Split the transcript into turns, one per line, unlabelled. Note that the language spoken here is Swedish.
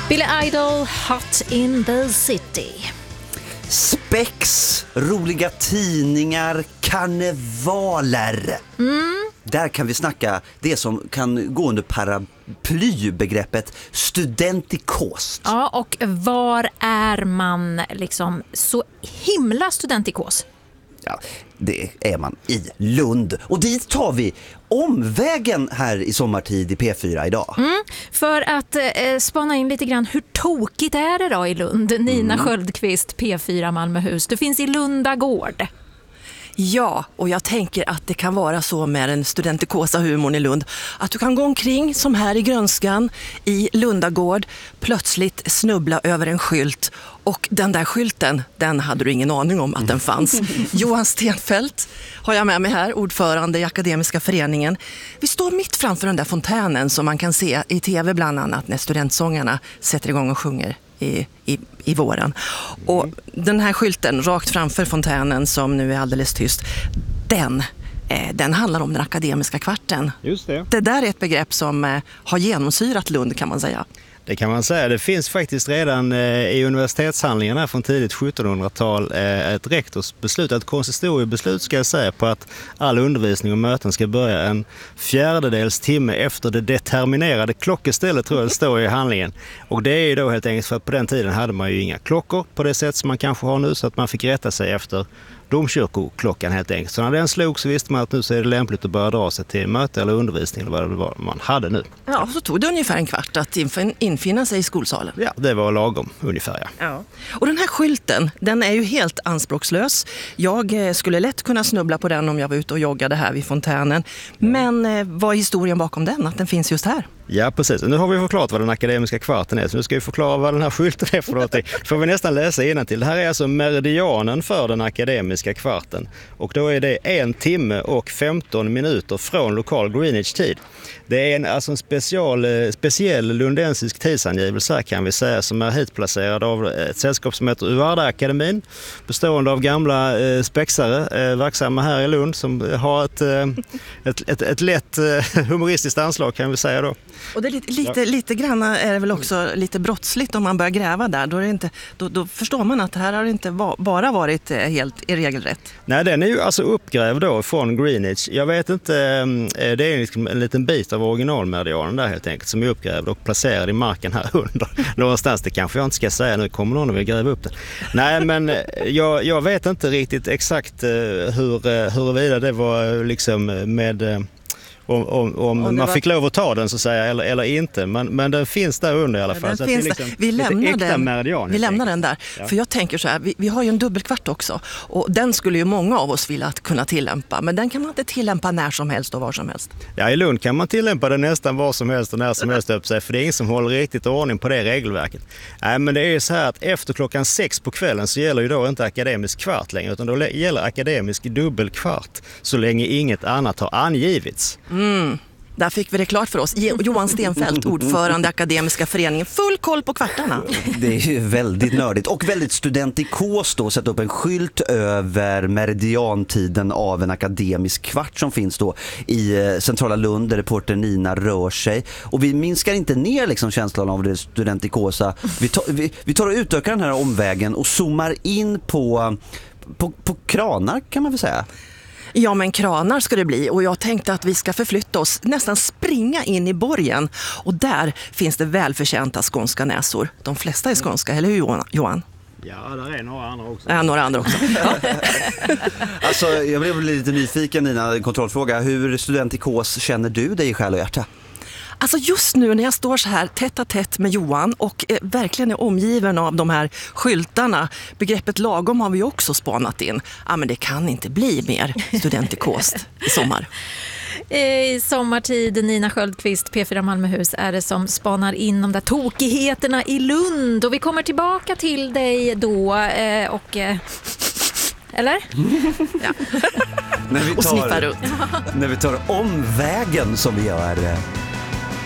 Billy Idol, Hot in the City.
Spex, roliga tidningar, karnevaler. Där kan vi snacka det som kan gå under paraplybegreppet studentikos.
Ja, och var är man liksom så himla studentikos?
Ja, det är man i Lund. Och dit tar vi omvägen här i sommartid i P4 idag.
För att spana in lite grann, hur tokigt är det då i Lund? Nina Sköldqvist, P4 Malmöhus. Du finns i Lundagård.
Ja, och jag tänker att det kan vara så med den studentikosa humorn i Lund att du kan gå omkring som här i Grönskan i Lundagård, plötsligt snubbla över en skylt, och den där skylten, den hade du ingen aning om att den fanns. Johan Stenfeldt har jag med mig här, ordförande i Akademiska föreningen. Vi står mitt framför den där fontänen som man kan se i tv bland annat när studentsångarna sätter igång och sjunger i våren. Och den här skylten rakt framför fontänen som nu är alldeles tyst, den handlar om den akademiska kvarten.
Just det.
Det där är ett begrepp som har genomsyrat Lund, kan man säga.
Det kan man säga. Det finns faktiskt redan i universitetshandlingarna från tidigt 1700-tal ett rektorsbeslut, ett konsistoriebeslut ska jag säga, på att all undervisning och möten ska börja en 1/4 timme efter det determinerade klockestället, tror jag det står i handlingen. Och det är ju då helt enkelt för att på den tiden hade man ju inga klockor på det sätt som man kanske har nu, så att man fick rätta sig efter domkyrkoklockan helt enkelt. Så när den slog så visste man att nu så är det lämpligt att börja dra sig till möte eller undervisning eller vad det var man hade nu.
Ja, så tog det ungefär en kvart att infinna sig i skolsalen.
Ja, det var lagom ungefär,
Ja. Och den här skylten, den är ju helt anspråkslös. Jag skulle lätt kunna snubbla på den om jag var ute och joggade här vid fontänen. Men vad är historien bakom den, att den finns just här?
Ja, precis. Nu har vi förklarat vad den akademiska kvarten är, så nu ska vi förklara vad den här skylten är för någonting. Får vi nästan läsa innantill. Det här är alltså meridianen för den akademiska kvarten. Och då är det 1 timme och 15 minuter från lokal Greenwich-tid. Det är alltså en speciell lundensisk tidsangivelse här, kan vi säga, som är hitplacerad av ett sällskap som heter UARD-akademin, bestående av gamla spexare verksamma här i Lund, som har ett lätt humoristiskt anslag, kan vi säga då.
Och det är lite grann är det väl också lite brottsligt om man börjar gräva där. Då förstår man att det här har inte bara varit helt i regelrätt.
Nej, den är ju alltså uppgrävd då från Greenwich. Jag vet inte, det är liksom en liten bit av originalmeridianen där helt enkelt som är uppgrävd och placerad i marken här under. Någonstans, det kanske jag inte ska säga, nu kommer någon och vill gräva upp den. Nej, men jag vet inte riktigt exakt huruvida det var liksom med... Om man fick lov att ta den så att säga, eller inte, men den finns där under i alla fall. Så liksom
vi lämnar den där. Ja. För jag tänker så här, vi har ju en dubbelkvart också, och den skulle ju många av oss vilja kunna tillämpa, men den kan man inte tillämpa när som helst och var som helst.
Ja, i Lund kan man tillämpa den nästan var som helst och när som helst upp sig, för det är ingen som håller riktigt ordning på det regelverket. Nej, men det är ju så här att efter 6 på kvällen så gäller ju då inte akademisk kvart längre, utan då gäller akademisk dubbelkvart så länge inget annat har angivits.
Där fick vi det klart för oss. Johan Stenfeldt, ordförande i Akademiska föreningen. Full koll på kvartarna.
Det är ju väldigt nördigt och väldigt studentikos då, sätta upp en skylt över meridiantiden av en akademisk kvart som finns då i centrala Lund, där reporter Nina rör sig. Och vi minskar inte ner liksom känslan av det studentikosa. Vi tar och utökar den här omvägen och zoomar in på kranar, kan man väl säga.
Ja, men kranar ska det bli, och jag tänkte att vi ska förflytta oss, nästan springa in i borgen, och där finns det välförtjänta skånska näsor. De flesta är skånska, eller hur Johan?
Ja, där är några andra också.
Ja, några andra också. Ja.
Alltså, jag blev lite nyfiken, Nina, kontrollfråga. Hur studentikos känner du dig i själ och hjärta?
Alltså just nu när jag står så här tätt a tätt med Johan och verkligen är omgiven av de här skyltarna, begreppet lagom har vi också spanat in. Ja, men det kan inte bli mer studentikost i sommar.
I sommartid, Nina Sköldqvist, P4 Malmöhus, är det som spanar in de där tokigheterna i Lund. Och vi kommer tillbaka till dig då och... Eller? Ja.
När vi
och sniffa runt.
När vi tar omvägen som vi gör